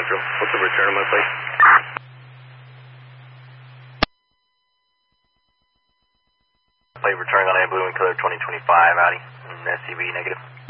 Central. What's the return on my plate? Plate returning on a blue and color 2025 Audi, and SCV negative.